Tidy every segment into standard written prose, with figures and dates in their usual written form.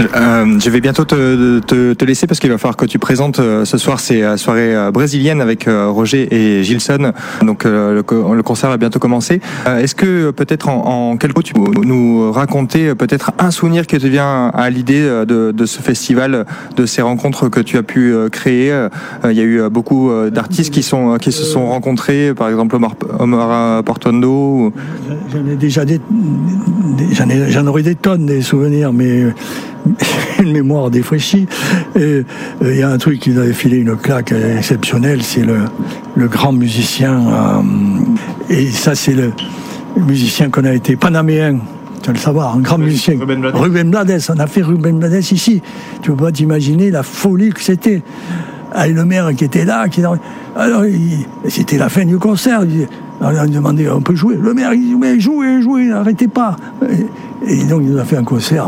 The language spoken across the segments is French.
Je vais bientôt te laisser parce qu'il va falloir que tu présentes ce soir ces soirées brésiliennes avec Roger et Gilson. Donc le concert va bientôt commencer. Est-ce que peut-être en quelques mots tu peux nous raconter peut-être un souvenir qui te vient à l'idée de ce festival, de ces rencontres que tu as pu créer? Il y a eu beaucoup d'artistes qui se sont rencontrés, par exemple Omar Portondo. J'en ai déjà j'en aurais des tonnes des souvenirs, mais une mémoire défraîchie. Il y a un truc qui nous avait filé une claque exceptionnelle, c'est le grand musicien, et ça c'est le musicien qu'on a été panaméen, tu vas le savoir, un grand musicien, Rubén Blades. On a fait Rubén Blades ici, tu peux pas t'imaginer la folie que c'était. Et le maire qui était là, alors c'était la fin du concert. On a demandé, on peut jouer? Le maire, il dit, mais jouez, n'arrêtez pas. Et donc, il nous a fait un concert.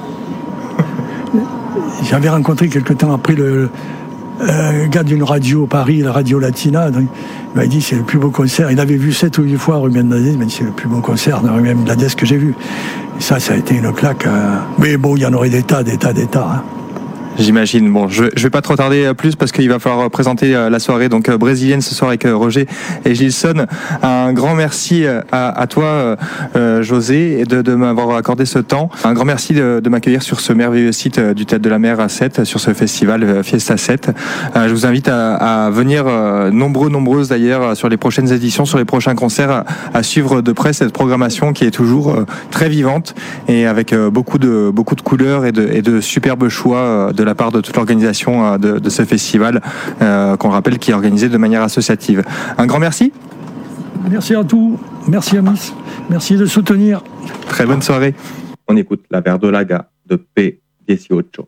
J'avais rencontré quelque temps après le gars d'une radio Paris, la radio Latina. Donc, il m'a dit, c'est le plus beau concert. Il avait vu 7 ou 8 fois Rubén Blades. Il m'a dit, c'est le plus beau concert de Rubén Blades que j'ai vu. Et ça a été une claque. Mais bon, il y en aurait des tas. Hein. J'imagine. Bon, je vais pas trop tarder plus parce qu'il va falloir présenter la soirée donc brésilienne ce soir avec Roger et Gilson. Un grand merci à toi, José, de m'avoir accordé ce temps. Un grand merci de m'accueillir sur ce merveilleux site du Théâtre de la Mer à 7, sur ce festival Fiesta 7. Je vous invite à venir nombreuses d'ailleurs sur les prochaines éditions, sur les prochains concerts, à suivre de près cette programmation qui est toujours très vivante et avec beaucoup de couleurs et de superbes choix de la part de toute l'organisation de ce festival, qu'on rappelle qui est organisé de manière associative. Un grand merci. Merci à tous. Merci Amis. Merci de soutenir. Très bonne soirée. On écoute La Verdolaga de P18.